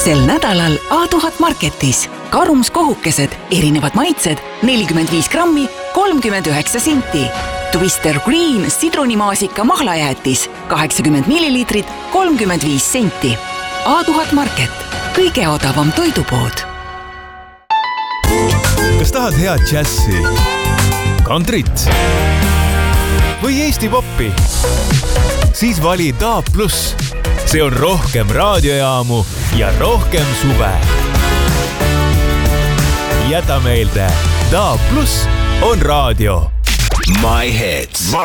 Sel nädalal A1000 Marketis karumskohukesed, erinevad maitsed, 45 grammi, 39 senti. Twister Green sidrunimaasika mahlajäätis, 80 millilitrit, 35 senti. A1000 Market, kõige odavam toidupood. Kas tahad head džässi, kantrit või Eesti poppi? Siis vali DAB+. See on rohkem raadiojaamu ja rohkem suve. Jäta meelde, DAB+ on raadio. My Hits.